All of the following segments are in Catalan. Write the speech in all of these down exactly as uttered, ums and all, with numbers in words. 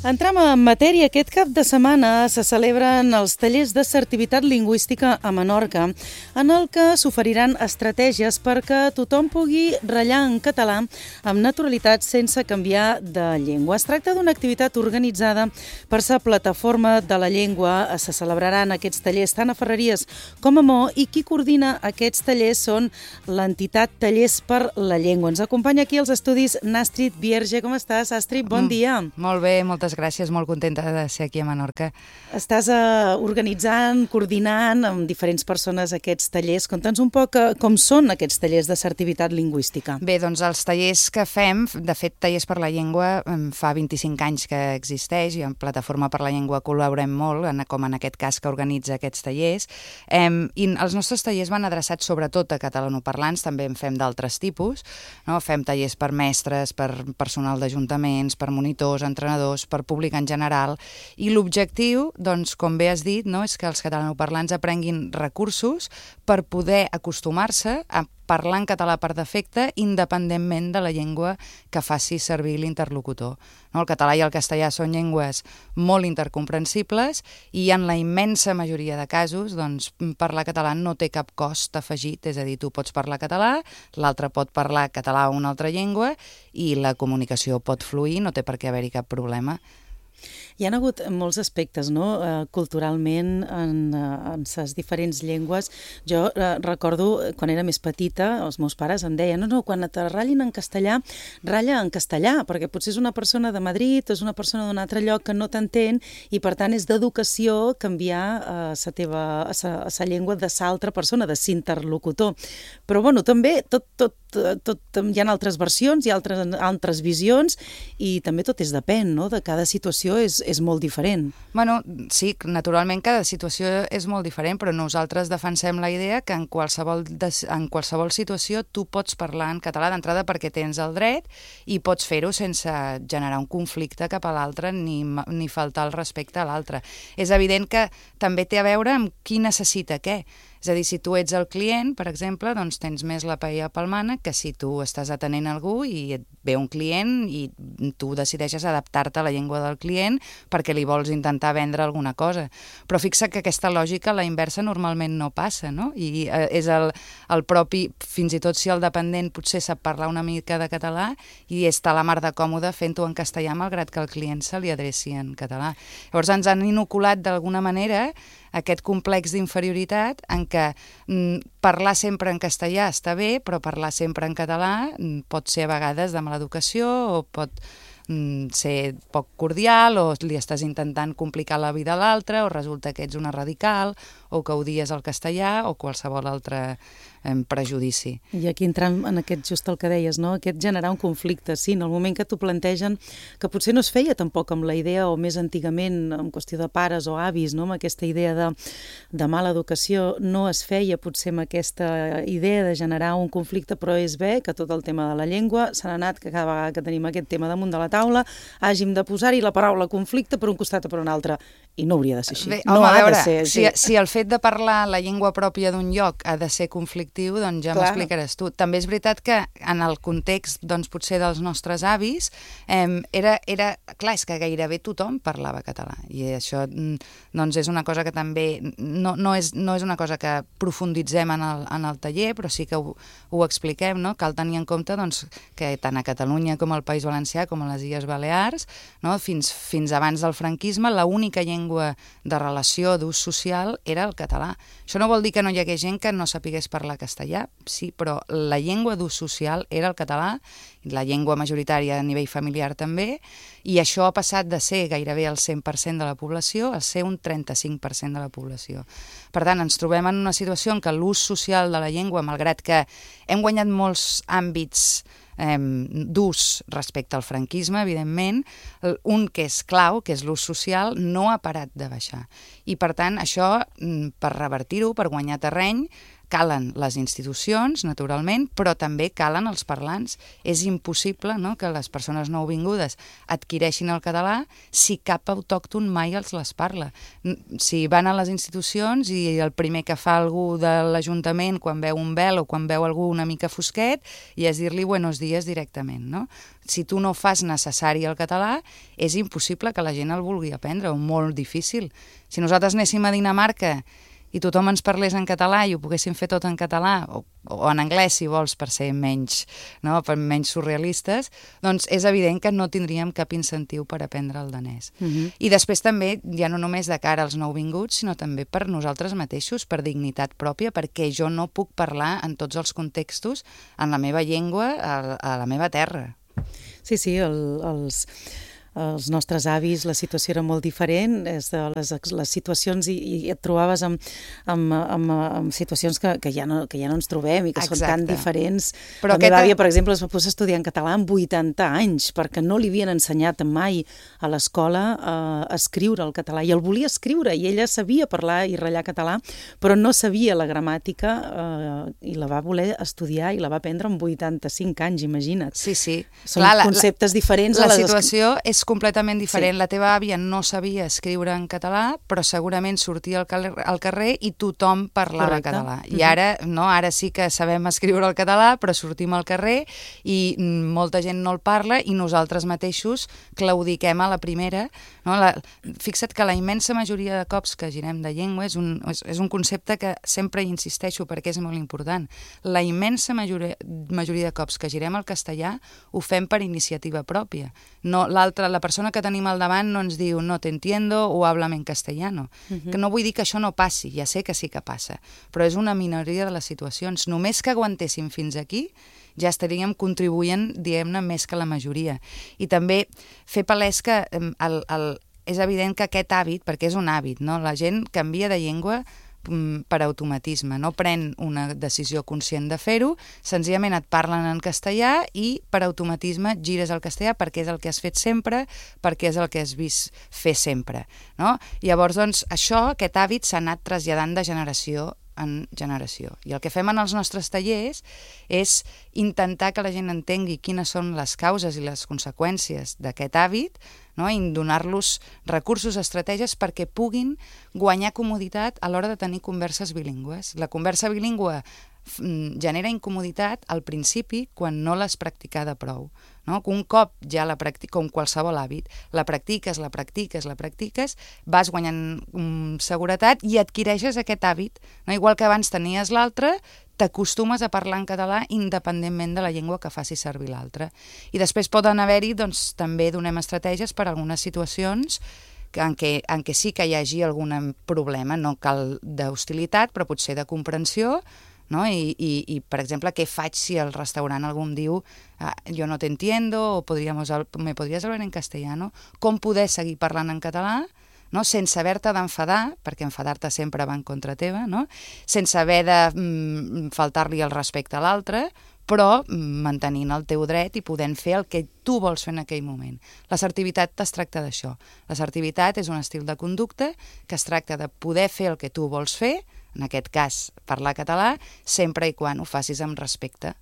Entrem en matèria. Aquest cap de setmana se celebren els tallers d'assertivitat lingüística a Menorca, en el que s'oferiran estratègies perquè tothom pugui ratllar en català amb naturalitat sense canviar de llengua. Es tracta d'una activitat organitzada per la Plataforma de la Llengua. Se celebraran aquests tallers tant a Ferreries com a Maó, i qui coordina aquests tallers són l'entitat Tallers per la Llengua. Ens acompanya aquí als estudis Nàstrid Vierge. Com estàs, Àstrid? Bon dia. Molt bé, moltes gràcies, molt contenta de ser aquí a Menorca. Estàs uh, organitzant, coordinant amb diferents persones aquests tallers. Conta'ns un poc uh, com són aquests tallers d'assertivitat lingüística. Bé, doncs els tallers que fem, de fet, Tallers per la Llengua fa vint-i-cinc anys que existeix, i en Plataforma per la Llengua col·laborem molt, en, com en aquest cas que organitza aquests tallers. Eh, I els nostres tallers van adreçats sobretot a catalanoparlants, també en fem d'altres tipus, no? Fem tallers per mestres, per personal d'ajuntaments, per monitors, entrenadors, per públic en general, i l'objectiu, doncs, com bé has dit, no, és que els catalanoparlants aprenguin recursos per poder acostumar-se a parlar en català per defecte, independentment de la llengua que faci servir l'interlocutor. No, el català i el castellà són llengües molt intercomprensibles i en la immensa majoria de casos doncs, parlar català no té cap cost afegit, és a dir, tu pots parlar català, l'altre pot parlar català o una altra llengua i la comunicació pot fluir, no té per què haver-hi cap problema. Hi ha hagut molts aspectes, no?, uh, culturalment en, uh, en les diferents llengües. Jo uh, recordo, quan era més petita, els meus pares em deien no, no, quan te ratllin en castellà, ratlla en castellà, perquè potser és una persona de Madrid, és una persona d'un altre lloc que no t'entén, i per tant és d'educació canviar uh, sa teva, sa, sa llengua de l'altra persona, de s'interlocutor. Però bueno, també tot, tot, tot, hi ha altres versions, hi ha altres, altres visions, i també tot és depèn, no?, de cada situació és és molt diferent. Bueno, sí, naturalment cada situació és molt diferent, però nosaltres defensem la idea que en qualsevol, en qualsevol situació tu pots parlar en català d'entrada perquè tens el dret i pots fer-ho sense generar un conflicte cap a l'altre ni, ni faltar el respecte a l'altre. És evident que també té a veure amb qui necessita què. És a dir, si tu ets el client, per exemple, doncs tens més la paella pel mànec que si tu estàs atenent algú i et ve un client i tu decideixes adaptar-te a la llengua del client perquè li vols intentar vendre alguna cosa. Però fixa que aquesta lògica, la inversa, normalment no passa, no? I eh, és el, el propi, fins i tot si el dependent potser sap parlar una mica de català i està a la mar de còmode fent-ho en castellà malgrat que el client se li adreci en català. Llavors ens han inoculat d'alguna manera aquest complex d'inferioritat en què mm, parlar sempre en castellà està bé, però parlar sempre en català mm, pot ser a vegades de mala educació o pot mm, ser poc cordial, o li estàs intentant complicar la vida a l'altre, o resulta que ets una radical, o que odies el castellà, o qualsevol altre eh, prejudici. I aquí entrem en aquest, just el que deies, no?, aquest generar un conflicte, sí, en el moment que t'ho plantegen, que potser no es feia tampoc amb la idea, o més antigament, en qüestió de pares o avis, no?, amb aquesta idea de, de mala educació, no es feia potser amb aquesta idea de generar un conflicte, però és bé que tot el tema de la llengua s'ha anat, que cada vegada que tenim aquest tema damunt de la taula, hàgim de posar-hi la paraula conflicte per un costat o per un altre, i no hauria de ser així. Bé, no home, ha a veure, de ser així. Si, si el fet de parlar la llengua pròpia d'un lloc ha de ser conflictiu, doncs ja m'explicaràs tu. També és veritat que en el context, doncs, potser dels nostres avis, eh, era, era, clar, és que gairebé tothom parlava català, i això doncs, és una cosa que també no, no, és, no és una cosa que profunditzem en el, en el taller, però sí que ho, ho expliquem, no? Cal tenir en compte doncs, que tant a Catalunya com al País Valencià com a les Illes Balears, no? fins, fins abans del franquisme, l'única llengua de relació d'ús social era el català. Això no vol dir que no hi hagués gent que no sapigués parlar castellà, sí, però la llengua d'ús social era el català, la llengua majoritària a nivell familiar també, i això ha passat de ser gairebé el cent per cent de la població a ser un trenta-cinc per cent de la població. Per tant, ens trobem en una situació en què l'ús social de la llengua, malgrat que hem guanyat molts àmbits eh, d'ús respecte al franquisme, evidentment, un que és clau, que és l'ús social, no ha parat de baixar. I, per tant, això, per revertir-ho, per guanyar terreny, calen les institucions, naturalment, però també calen els parlants. És impossible, no?, que les persones nouvingudes adquireixin el català si cap autòcton mai els les parla. Si van a les institucions i el primer que fa algú de l'Ajuntament quan veu un vel o quan veu algú una mica fosquet i és dir-li buenos días directament, no? Si tu no fas necessari el català, és impossible que la gent el vulgui aprendre, o molt difícil. Si nosaltres anéssim a Dinamarca i tothom ens parlés en català i ho poguéssim fer tot en català, o, o en anglès, si vols, per ser menys, no, per menys surrealistes, doncs és evident que no tindríem cap incentiu per aprendre el danès. Uh-huh. I després també, ja no només de cara als nouvinguts, sinó també per nosaltres mateixos, per dignitat pròpia, perquè jo no puc parlar en tots els contextos en la meva llengua a, a la meva terra. Sí, sí, el, els... els nostres avis, la situació era molt diferent, és de les, les situacions i, i et trobaves amb, amb, amb, amb situacions que, que, ja no, que ja no ens trobem i que Exacte. Són tan diferents. Però la meva àvia, per exemple, es va posar a estudiar en català amb vuitanta anys perquè no li havien ensenyat mai a l'escola a escriure el català i el volia escriure i ella sabia parlar i ratllar català però no sabia la gramàtica eh, i la va voler estudiar i la va aprendre amb vuitanta-cinc anys, imagina't. Sí, sí. Són Clar, conceptes la, diferents. La a les situació és completament diferent. Sí. La teva àvia no sabia escriure en català, però segurament sortia al carrer, al carrer i tothom parlava Correcte. Català. I ara, no, ara sí que sabem escriure el català, però sortim al carrer i molta gent no el parla i nosaltres mateixos claudiquem a la primera. No? La, fixa't que la immensa majoria de cops que girem de llengua és un, és, és un concepte que sempre hi insisteixo perquè és molt important. La immensa majoria, majoria de cops que girem al castellà ho fem per iniciativa pròpia. No, l'altra, la persona que tenim al davant no ens diu no te entiendo o háblame en castellano. Uh-huh. Que no vull dir que això no passi, ja sé que sí que passa, però és una minoria de les situacions. Només que aguantéssim fins aquí ja estaríem contribuint, diguem-ne, més que la majoria. I també fer palès que el, el, és evident que aquest hàbit, perquè és un hàbit, no? La gent canvia de llengua per automatisme, no pren una decisió conscient de fer-ho, senzillament et parlen en castellà i per automatisme gires al castellà perquè és el que has fet sempre, perquè és el que has vist fer sempre, no? Llavors, doncs, això, aquest hàbit s'ha anat traslladant de generació en generació. I el que fem en els nostres tallers és intentar que la gent entengui quines són les causes i les conseqüències d'aquest hàbit, no? I donar-los recursos, estratègies perquè puguin guanyar comoditat a l'hora de tenir converses bilingües. La conversa bilingüe genera incomoditat al principi quan no l'has practicada prou. No? Un cop ja la practiques, com qualsevol hàbit, la practiques, la practiques, la practiques, vas guanyant um, seguretat i adquireixes aquest hàbit. No? Igual que abans tenies l'altre, t'acostumes a parlar en català independentment de la llengua que faci servir l'altre. I després poden haver-hi, doncs, també donem estratègies per a algunes situacions en què, en què sí que hi hagi algun problema, no cal d'hostilitat, però potser de comprensió. No? I, i, i, per exemple, què faig si al restaurant algú em diu ah, yo no te entiendo o podríamos, me podries hablar en castellano? Com poder seguir parlant en català, no? Sense haver-te d'enfadar, perquè enfadar-te sempre va en contra teva, no? Sense haver de mm, faltar-li el respecte a l'altre, però mantenint el teu dret i podent fer el que tu vols fer en aquell moment. L'assertivitat es tracta d'això. L'assertivitat és un estil de conducta que es tracta de poder fer el que tu vols fer, en aquest cas parlar català, sempre i quan ho facis amb respecte.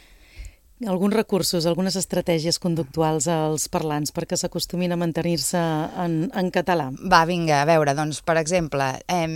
Alguns recursos, algunes estratègies conductuals als parlants perquè s'acostumin a mantenir-se en, en català. Va, vinga, a veure, doncs, per exemple, eh,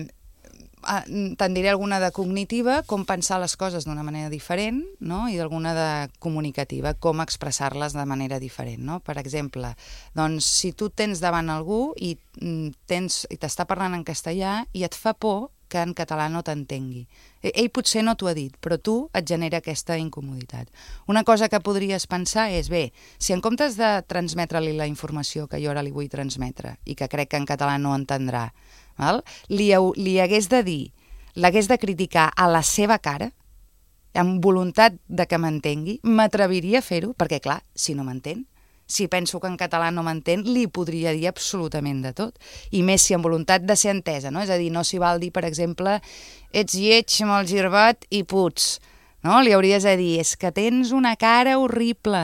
te'n diré alguna de cognitiva, com pensar les coses d'una manera diferent, no? I d'alguna de comunicativa, com expressar-les de manera diferent, no? Per exemple, doncs, si tu tens davant algú i tens i t'està parlant en castellà i et fa por que en català no t'entengui. Ell potser no t'ho ha dit, però tu et genera aquesta incomoditat. Una cosa que podries pensar és, bé, si en comptes de transmetre-li la informació que jo ara li vull transmetre i que crec que en català no entendrà, val? Li, li hagués de dir, l'hagués de criticar a la seva cara, amb voluntat de que m'entengui, m'atreviria a fer-ho, perquè clar, si no m'entén, si penso que en català no m'entén, li podria dir absolutament de tot. I més si amb voluntat de ser entesa, no? És a dir, no s'hi val dir, per exemple, ets lleig, molt girbat i puts. No? Li hauries de dir, és que tens una cara horrible,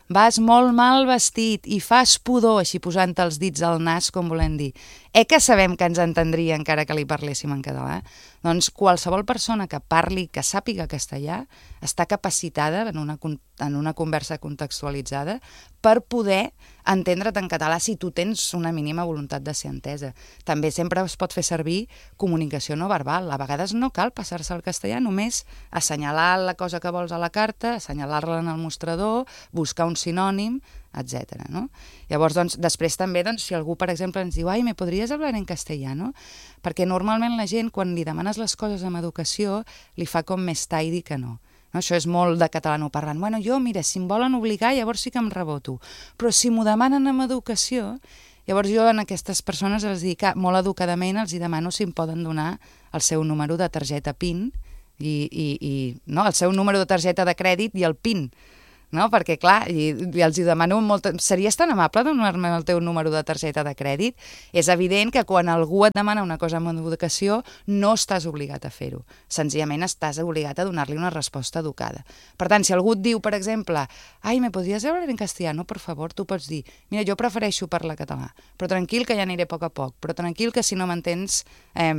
vas molt mal vestit i fas pudor, així posant els dits al nas, com volem dir. Eh que sabem que ens entendria encara que li parléssim en català? Doncs qualsevol persona que parli, que sàpiga castellà, està capacitada en una, en una conversa contextualitzada per poder entendre't en català si tu tens una mínima voluntat de ser entesa. També sempre es pot fer servir comunicació no verbal. A vegades no cal passar-se al castellà, només assenyalar la cosa que vols a la carta, assenyalar-la en el mostrador, buscar un sinònim, etcètera. No? Llavors, doncs, després també, doncs, si algú, per exemple, ens diu «Ai, ¿me podries hablar en castellano?» Perquè normalment la gent, quan li demanes les coses amb educació, li fa com més taidi que no. No? Això és molt de catalanoparlant. Bueno, jo, mira, si em volen obligar, llavors sí que em reboto. Però si m'ho demanen amb educació, llavors jo a aquestes persones els dic, ah, molt educadament els hi demano si em poden donar el seu número de targeta PIN, i, i, i, no? el seu número de targeta de crèdit i el PIN. No? Perquè, clar, i, i els hi demano molt... Series tan amable de donar-me el teu número de targeta de crèdit? És evident que quan algú et demana una cosa amb educació no estàs obligat a fer-ho. Senzillament estàs obligat a donar-li una resposta educada. Per tant, si algú et diu, per exemple, «Ai, ¿me podries hablar en castellano, por favor?» Tu pots dir, «Mira, jo prefereixo parlar català, però tranquil que ja aniré a poc a poc, però tranquil que si no m'entens eh,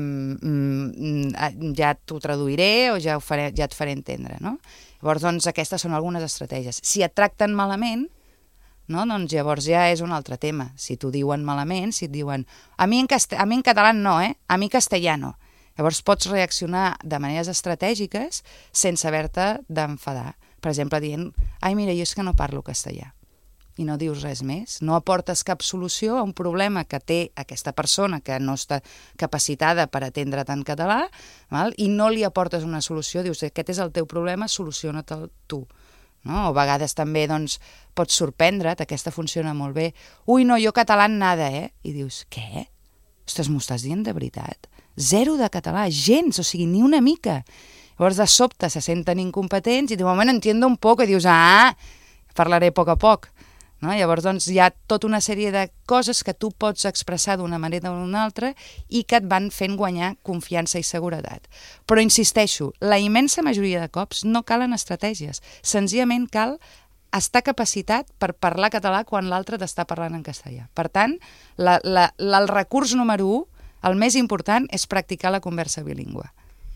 ja t'ho traduiré o ja, ho faré, ja et faré entendre», no? Llavors, doncs, aquestes són algunes estratègies. Si et tracten malament, no? Doncs llavors ja és un altre tema. Si t'ho diuen malament, si et diuen a mi en, cast... a mi en català no, eh? A mi castellano. Llavors pots reaccionar de maneres estratègiques sense haver-te d'enfadar. Per exemple, dient, ai, mira, jo és que no parlo castellà. I no dius res més. No aportes cap solució a un problema que té aquesta persona que no està capacitada per atendre't en català, val? I no li aportes una solució, dius, aquest és el teu problema, soluciona-te'l tu. No? O a vegades també doncs, pots sorprendre't, aquesta funciona molt bé. Ui, no, jo català nada, eh? I dius, què? Ostres, m'ho estàs dient de veritat? Zero de català, gens, o sigui, ni una mica. Llavors, de sobte, se senten incompetents i de moment entiendo un poc i dius, ah, parlaré a poc a poc. No? Llavors, doncs, hi ha tota una sèrie de coses que tu pots expressar d'una manera o d'una altra i que et van fent guanyar confiança i seguretat. Però insisteixo, la immensa majoria de cops no calen estratègies. Senzillament cal estar capacitat per parlar català quan l'altre t'està parlant en castellà. Per tant, la, la, la, el recurs número u, el més important, és practicar la conversa bilingüe.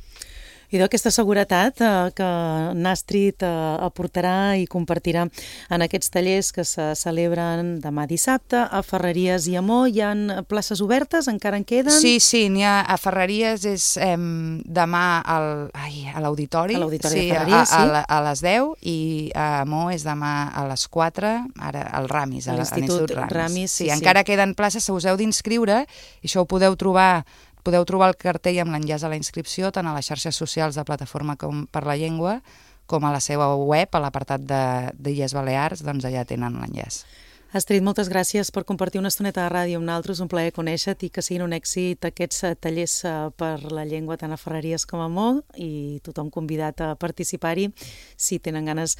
I d'aquesta seguretat eh, que Nàstrid eh, aportarà i compartirà en aquests tallers que se celebren demà dissabte a Ferreries i Amó. Hi ha places obertes? Encara en queden? Sí, sí, n'hi ha a Ferreries és eh, demà al, ai, a l'auditori, a l'auditori sí, de Ferreries, a, sí. a, a les deu, i a Amó és demà a les quatre, ara al Ramis, a l'Institut Ramis. Ramis. Sí, sí, sí. Encara queden places, se us heu d'inscriure, i això ho podeu trobar Podeu trobar el cartell amb l'enllaç a la inscripció tant a les xarxes socials de Plataforma com per la Llengua com a la seva web, a l'apartat d'Illes Balears, doncs allà tenen l'enllaç. Astrid, moltes gràcies per compartir una estoneta de ràdio amb nosaltres, un plaer conèixer-te i que siguin un èxit aquests tallers per la llengua tant a Ferreries com a Amó, i tothom convidat a participar-hi si tenen ganes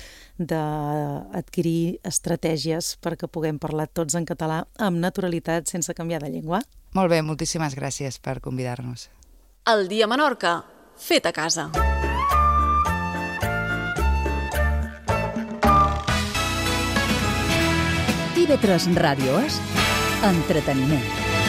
d'adquirir estratègies perquè puguem parlar tots en català amb naturalitat sense canviar de llengua. Molt bé, moltíssimes gràcies per convidar-nos. El dia a Menorca, fet a casa. I V tres Ràdio és entreteniment.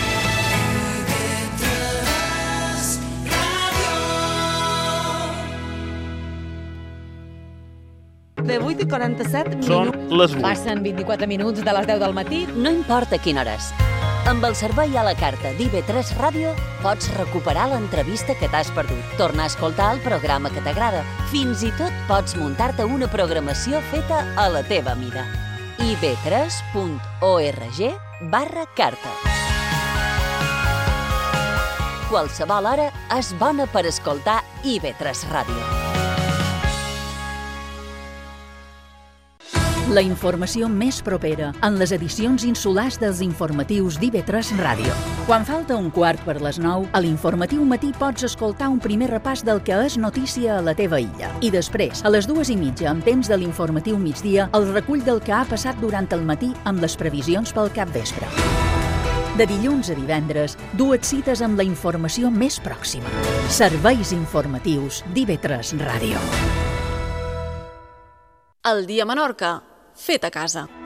De vuit i quaranta-set minuts. Són les vuit. Passen vint-i-quatre minuts de les deu del matí. No importa quina hora és. Amb el servei a la carta d'I V tres Ràdio pots recuperar l'entrevista que t'has perdut, tornar a escoltar el programa que t'agrada. Fins i tot pots muntar-te una programació feta a la teva mida. i v tres punt org barra carta. Qualsevol hora és bona per escoltar I V tres Ràdio. La informació més propera en les edicions insulars dels informatius d'I V tres Ràdio. Quan falta un quart per les nou, a l'informatiu matí pots escoltar un primer repàs del que és notícia a la teva illa. I després, a les dues i mitja, en temps de l'informatiu migdia, el recull del que ha passat durant el matí amb les previsions pel capvespre. De dilluns a divendres, dues cites amb la informació més pròxima. Serveis informatius d'I V tres Ràdio. El dia a Menorca, fet a casa.